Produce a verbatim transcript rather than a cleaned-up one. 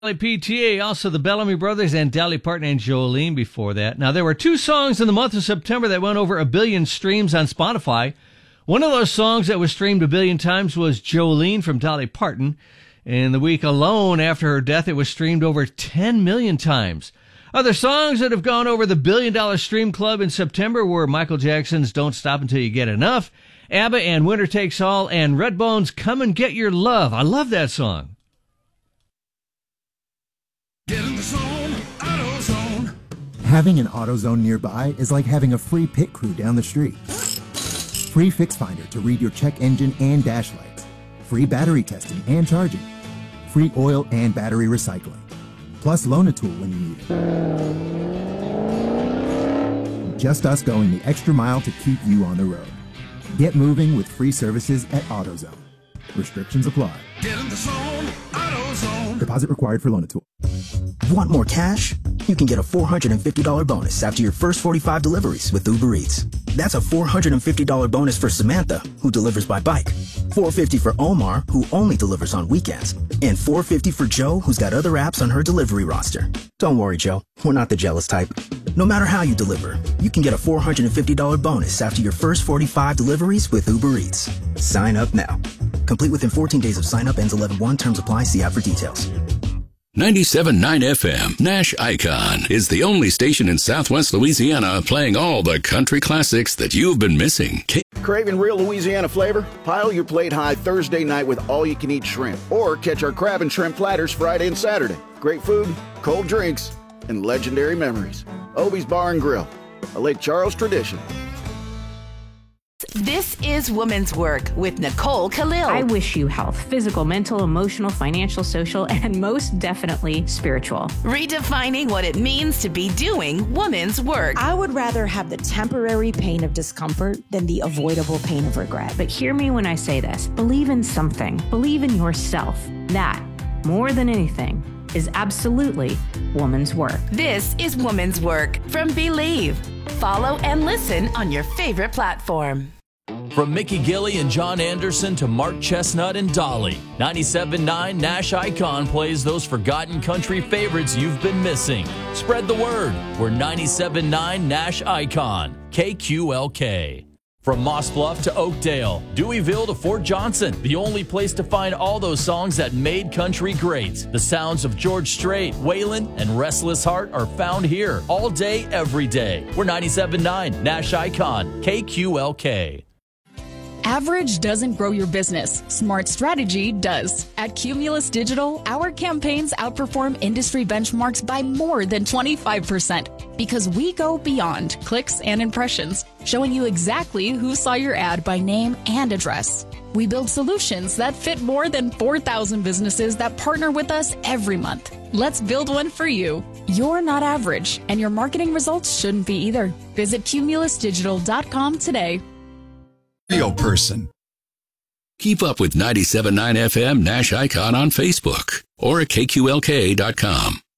P T A, also the Bellamy Brothers and Dolly Parton and Jolene before that. Now, there were two songs in the month of September that went over a billion streams on Spotify. One of those songs that was streamed a billion times was Jolene from Dolly Parton. In the week alone after her death, it was streamed over ten million times. Other songs that have gone over the billion-dollar stream club in September were Michael Jackson's Don't Stop Until You Get Enough, ABBA and Winner Takes All, and Redbone's Come and Get Your Love. I love that song. Get in the zone, AutoZone. Having an AutoZone nearby is like having a free pit crew down the street. Free Fix Finder to read your check engine and dash lights. Free battery testing and charging. Free oil and battery recycling. Plus loan a tool when you need it. Just us going the extra mile to keep you on the road. Get moving with free services at AutoZone. Restrictions apply. Get in the zone, AutoZone. Deposit required for loan a tool. Want more cash? You can get a four hundred fifty dollars bonus after your first forty-five deliveries with Uber Eats. That's a four hundred fifty dollars bonus for Samantha, who delivers by bike, four hundred fifty dollars for Omar, who only delivers on weekends, and four hundred fifty dollars for Joe, who's got other apps on her delivery roster. Don't worry, Joe. We're not the jealous type. No matter how you deliver, you can get a four hundred fifty dollars bonus after your first forty-five deliveries with Uber Eats. Sign up now. Complete within fourteen days of sign up. Ends eleven one. Terms apply. See app for details. ninety-seven point nine F M, Nash Icon, is the only station in Southwest Louisiana playing all the country classics that you've been missing. K- Craving real Louisiana flavor? Pile your plate high Thursday night with all-you-can-eat shrimp. Or catch our crab and shrimp platters Friday and Saturday. Great food, cold drinks, and legendary memories. Obie's Bar and Grill, a Lake Charles tradition. This is Woman's Work with Nicole Khalil. I wish you health, physical, mental, emotional, financial, social, and most definitely spiritual. Redefining what it means to be doing woman's work. I would rather have the temporary pain of discomfort than the avoidable pain of regret. But hear me when I say this. Believe in something. Believe in yourself. That, more than anything, is absolutely woman's work. This is Woman's Work from Believe. Follow and listen on your favorite platform. From Mickey Gilley and John Anderson to Mark Chestnut and Dolly, ninety-seven point nine Nash Icon plays those forgotten country favorites you've been missing. Spread the word. We're ninety-seven point nine Nash Icon, K Q L K. From Moss Bluff to Oakdale, Deweyville to Fort Johnson, the only place to find all those songs that made country great. The sounds of George Strait, Waylon, and Restless Heart are found here all day, every day. We're ninety-seven point nine Nash Icon, K Q L K. Average doesn't grow your business. Smart strategy does. At Cumulus Digital, our campaigns outperform industry benchmarks by more than twenty-five percent because we go beyond clicks and impressions, showing you exactly who saw your ad by name and address. We build solutions that fit more than four thousand businesses that partner with us every month. Let's build one for you. You're not average, and your marketing results shouldn't be either. Visit cumulus digital dot com today. Radio person. Keep up with ninety-seven point nine F M Nash Icon on Facebook or at K Q L K dot com.